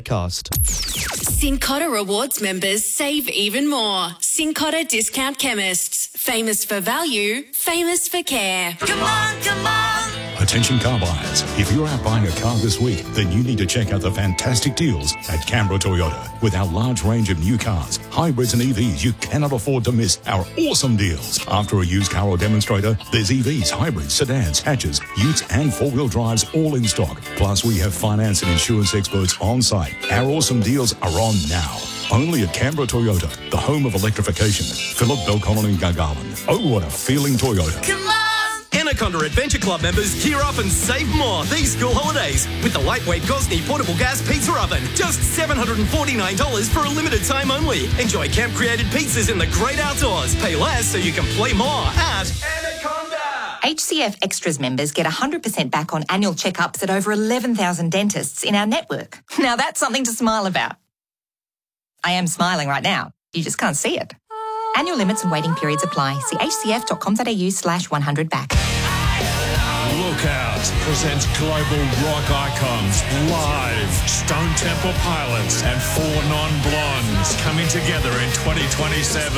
podcast. Cincotta Rewards members save even more. Cincotta Discount Chemists. Famous for value, famous for care. Come on, come on. Attention car buyers. If you're out buying a car this week, then you need to check out the fantastic deals at Canberra Toyota. With our large range of new cars, hybrids and EVs, you cannot afford to miss our awesome deals. After a used car or demonstrator, there's EVs, hybrids, sedans, hatches, utes and four-wheel drives all in stock. Plus, we have finance and insurance experts on site. Our awesome deals are on now. Only at Canberra Toyota, the home of electrification. Phillip, Belconnen and Gargarland. Oh, what a feeling Toyota. Come on. Anaconda Adventure Club members gear up and save more these school holidays with the lightweight Gosney portable gas pizza oven. Just $749 for a limited time only. Enjoy camp-created pizzas in the great outdoors. Pay less so you can play more at Anaconda. HCF Extras members get 100% back on annual checkups at over 11,000 dentists in our network. Now that's something to smile about. I am smiling right now. You just can't see it. Annual limits and waiting periods apply. See hcf.com.au/100back. Lookout presents global rock icons live. Stone Temple Pilots and Four Non-Blondes coming together in 2027.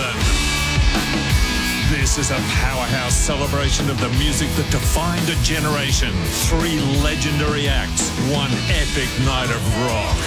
This is a powerhouse celebration of the music that defined a generation. 3 legendary acts, 1 epic night of rock.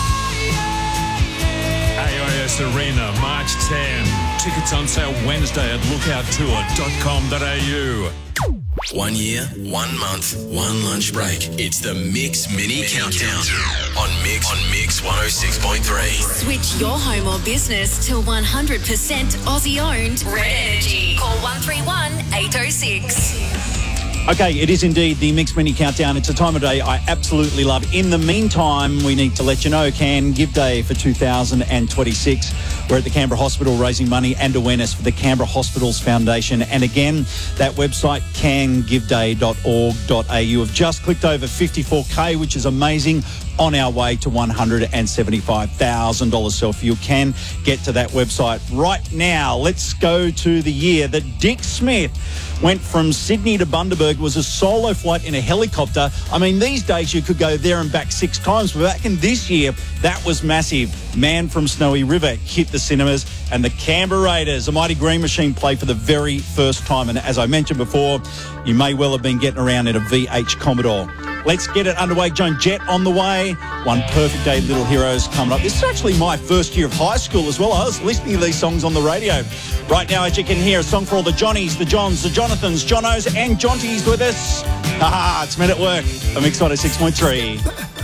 AIS Arena, March 10. Tickets on sale Wednesday at lookouttour.com.au. 1 year, 1 month, 1 lunch break. It's the Mix Mini Countdown on Mix 106.3. Switch your home or business to 100% Aussie-owned Red Energy. Call 131 806. Okay, it is indeed the Mix Mini Countdown. It's a time of day I absolutely love. In the meantime, we need to let you know Can Give Day for 2026. We're at the Canberra Hospital raising money and awareness for the Canberra Hospitals Foundation. And again, that website, cangiveday.org.au. We've just clicked over 54K, which is amazing, on our way to $175,000. So if you can get to that website right now, let's go to the year that Dick Smith went from Sydney to Bundaberg. Was a solo flight in a helicopter. I mean, these days you could go there and back 6 times, but back in this year, that was massive. Man from Snowy River hit the cinemas, and the Canberra Raiders, a Mighty Green Machine, played for the very first time. And as I mentioned before, you may well have been getting around in a VH Commodore. Let's get it underway. Joan Jett on the way. One Perfect Day, Little Heroes coming up. This is actually my first year of high school as well. I was listening to these songs on the radio. Right now, as you can hear, a song for all the Johnnies, the Johns, the Jonathans, Jonos and Jonties with us. Haha, it's Men at Work. I'm Mix 106.3.